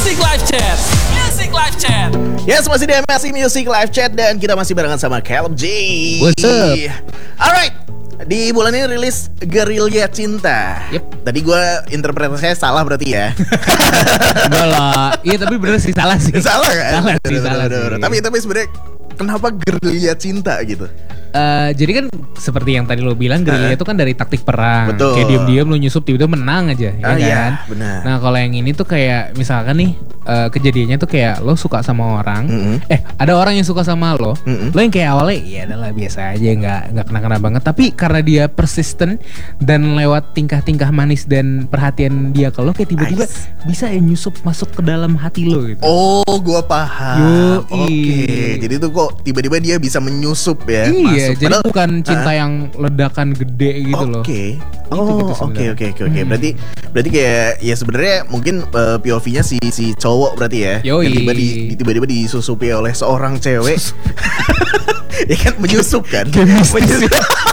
Music Live Chat. Music Live Chat. Yes, masih di MSI Music Live Chat dan kita masih barengan sama Caleb J. What's up? Alright, di bulan ini rilis Gerilya Cinta. Yep. Tadi gue interpretasinya salah berarti ya. Enggak lah. Iya tapi bener sih, salah sih. Salah kan? Salah sih. Tapi sebenarnya kenapa Gerilya Cinta gitu? Jadi kan seperti yang tadi lo bilang, gerilya itu kan dari taktik perang. Betul. Kayak diam-diam lo nyusup tiba-tiba menang aja, ya Iya, kan? benar. Nah kalau yang ini tuh kayak misalkan nih kejadiannya tuh kayak lo suka sama orang, ada orang yang suka sama lo, lo yang kayak awalnya ya adalah biasa aja, nggak kena-kena banget. Tapi karena dia persisten dan lewat tingkah-tingkah manis dan perhatian dia ke lo, kayak tiba-tiba bisa ya nyusup masuk ke dalam hati lo gitu. Oh, gue paham. Yoi. Oke, jadi tuh kok tiba-tiba dia bisa menyusup ya? Iya, masuk. jadi Padahal- bukan cinta yang ledakan gede gitu loh. Oke. Gitu Oke. sebenarnya. Berarti kayak ya sebenarnya mungkin POV-nya si cowok berarti ya. Yoi. Yang tiba-tiba disusupi oleh seorang cewek. Ya kan menyusup kan? Mistis.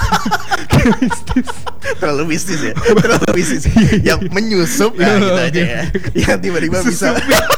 Terlalu mistis ya. Terlalu mistis. Yang menyusup ya gitu aja ya. Yang tiba-tiba bisa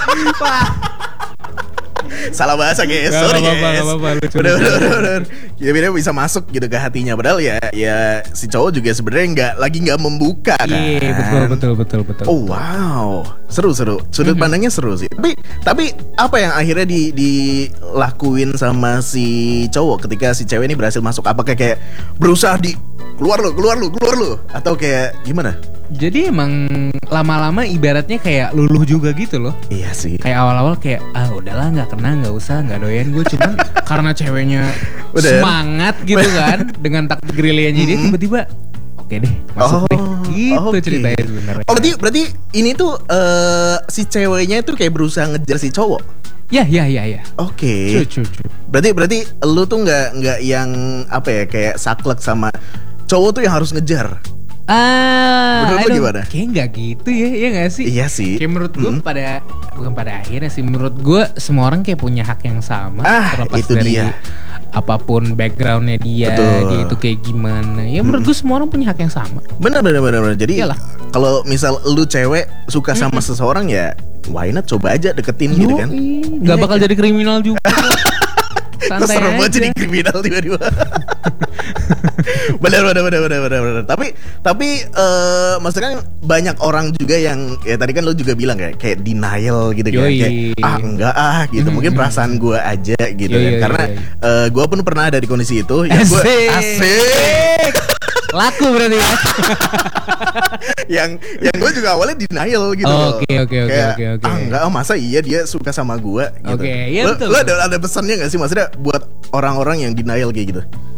salah bahasa guys, sorry guys. Gak apa-apa, lucu. Bener. Kira-kira bisa masuk gitu ke hatinya. Padahal ya si cowok juga sebenarnya nggak membuka kan. Iya, betul. Oh wow, seru. Sudut pandangnya seru sih. Tapi apa yang akhirnya dilakuin sama si cowok ketika si cewek ini berhasil masuk? Apakah kayak berusaha keluar lu atau kayak gimana? Jadi emang lama-lama ibaratnya kayak luluh juga gitu loh. Iya sih. Kayak awal-awal kayak udahlah nggak kena, nggak usah, nggak doyan gue. Cuman karena ceweknya Udah. semangat gitu kan dengan taktik gerilyanya dia, tiba-tiba oke deh masuk deh. Gitu oke. ceritanya sebenarnya. Oh berarti ini tuh si ceweknya itu kayak berusaha ngejar si cowok. Ya. Oke. Cu. Berarti lu tuh nggak yang apa ya kayak saklek sama cowok tuh yang harus ngejar. Menurut lu gimana? Kayak nggak gitu ya, iya nggak sih? Iya sih. Kayak menurut gue bukan pada akhirnya sih, menurut gue semua orang kayak punya hak yang sama, terlepas itu dari dia. apapun backgroundnya dia, Betul. dia itu kayak gimana. Ya menurut gue semua orang punya hak yang sama. Benar. Jadi Iyalah. kalau misal lu cewek suka sama seseorang ya why not coba aja deketin gitu kan. Nggak bakal jadi kriminal juga. Terus Santai serem aja aja. di kriminal tiba-tiba. Benar. Tapi maksudnya kan banyak orang juga yang ya tadi kan lu juga bilang kayak denial gitu kan. Yoi. Kayak enggak gitu. Mungkin perasaan gua aja gitu Yoi, kan. Karena gua pun pernah ada di kondisi itu ya gua asik. Laku berarti ya. yang gue juga awalnya denial gitu loh. Oke. Kayak, enggak masa iya dia suka sama gue gitu. Oke, iya betul. Lo ada pesannya gak sih maksudnya buat orang-orang yang denial kayak gitu?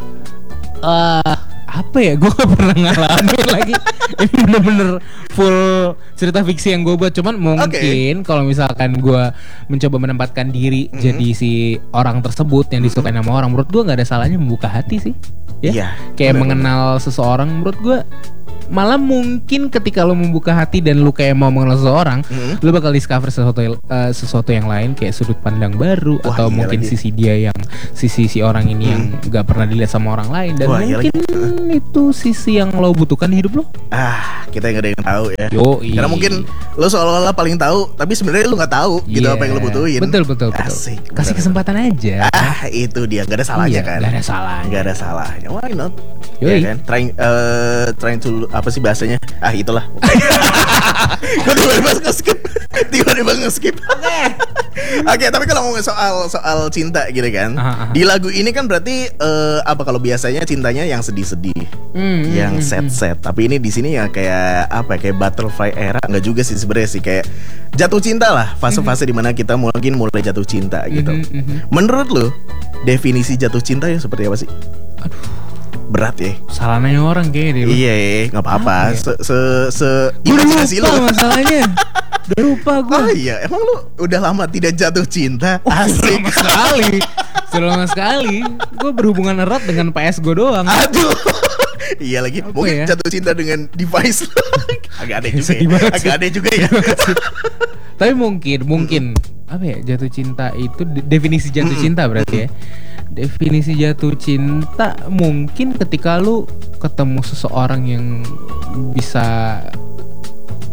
Apa ya, gue gak pernah ngalamin lagi. Ini bener-bener full cerita fiksi yang gue buat. Cuman mungkin kalau misalkan gue mencoba menempatkan diri jadi si orang tersebut yang disukai sama orang, menurut gue gak ada salahnya membuka hati sih. Iya, Kayak bener. mengenal seseorang, menurut gue malah mungkin ketika lo membuka hati dan lo kayak mau mengenal seseorang, lo bakal discover sesuatu yang lain, kayak sudut pandang baru. Wah, atau iya mungkin lagi. sisi dia yang si orang ini yang gak pernah dilihat sama orang lain, dan Wah, iya mungkin itu sisi yang lo butuhkan di hidup lo. Kita nggak ada yang tahu ya. Yoi. Karena mungkin lo seolah-olah paling tahu, tapi sebenarnya lo nggak tahu gitu Iya. apa yang lo butuhin. Betul. Asik. Kasih kesempatan aja. Itu dia, nggak ada salahnya Iya, kan? nggak ada salahnya. Nggak ada salahnya. Why not? Yoi. Ya kan? Trying to apa sih bahasanya? Itulah. Gue tiba-tiba nge-skip. Oke, tapi kalau ngomongin soal cinta gitu kan, di lagu ini kan berarti apa kalau biasanya cintanya yang sedih-sedih, yang sad-sad. Tapi ini di sini ya kayak apa? Kayak butterfly era, nggak juga sih sebenarnya sih, kayak jatuh cinta lah, fase-fase dimana kita mungkin mulai jatuh cinta gitu. Menurut lo definisi jatuh cinta ya seperti apa sih? Berat ya. Salah nanya orang kayaknya deh. Iya, nggak apa-apa. Gue Imajinasi lupa lo. masalahnya. Udah lupa gue. Oh iya, emang lu udah lama tidak jatuh cinta? Sudah lama sekali. Gue berhubungan erat dengan PS gue doang. Aduh. Iya lagi. Apa Mungkin ya? jatuh cinta dengan device. Agak aneh juga Sedih ya. banget sih. Agak aneh juga ya. Tapi mungkin apa ya, jatuh cinta itu definisi jatuh cinta berarti ya. Definisi jatuh cinta mungkin ketika lu ketemu seseorang yang bisa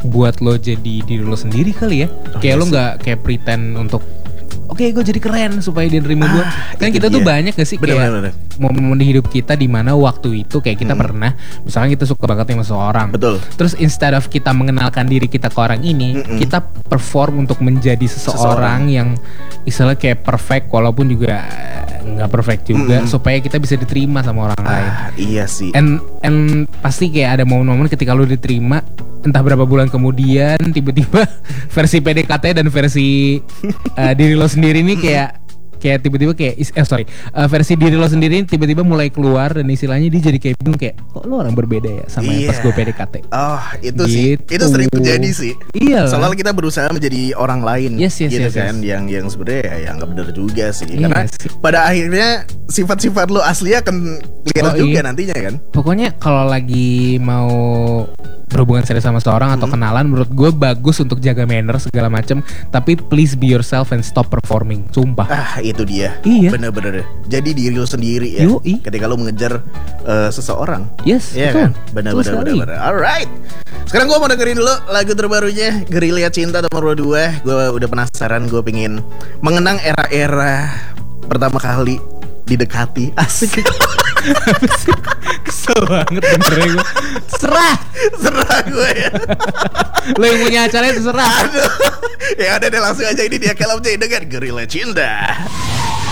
buat lo jadi diri lo sendiri kali ya. Kayak lo nggak kayak pretend untuk oke, gue jadi keren supaya dia nerima gue. Kan kita tuh banyak gak sih kayak momen di hidup kita di mana waktu itu kayak kita pernah, misalnya kita suka banget sama seseorang. Betul. Terus instead of kita mengenalkan diri kita ke orang ini, kita perform untuk menjadi seseorang yang istilahnya kayak perfect, walaupun juga nggak perfect juga, supaya kita bisa diterima sama orang lain. Iya sih. And pasti kayak ada momen-momen ketika lu diterima, entah berapa bulan kemudian tiba-tiba versi PDKT dan versi diri lo sendiri nih kayak tiba-tiba kayak versi diri lo sendiri tiba-tiba mulai keluar, dan istilahnya dia jadi kayak bingung kayak kok lo orang berbeda ya sama yang pas gue PDKT. Oh itu gitu. sih, itu sering terjadi sih. Iya. Soalnya kita berusaha menjadi orang lain, yes, gitu kan, yes. yang sebenarnya ya nggak benar juga sih. Iya Karena sih. pada akhirnya sifat-sifat lo asli akan kelihatan juga nantinya kan. Pokoknya kalau lagi mau berhubungan serius sama seorang atau kenalan, menurut gue bagus untuk jaga manner segala macem, tapi please be yourself and stop performing. Sumpah. Itu dia. Iya. Bener-bener. Jadi diri lo sendiri ya. Yoi. Ketika lo mengejar seseorang. Yes, Iya betul. kan? Bener-bener. Alright. Sekarang gue mau dengerin dulu lagu terbarunya Gerilya Cinta nomor 2. Gue udah penasaran, gue pengen mengenang era-era pertama kali didekati. Asik. Kesel banget benernya gue. Serah gue ya. lo yang punya acaranya terserah. Aduh. Ya udah deh, langsung aja ini dia Caleb J dengan Gerilya Cinta.